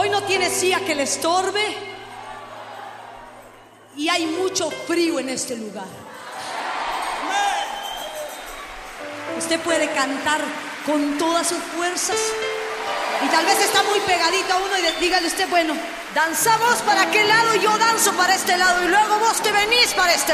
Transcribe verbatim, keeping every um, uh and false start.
Hoy no tiene silla que le estorbe y hay mucho frío en este lugar. Usted puede cantar con todas sus fuerzas y tal vez está muy pegadito a uno y dígale usted, bueno, danzamos para aquel lado, yo danzo para este lado y luego vos te venís para este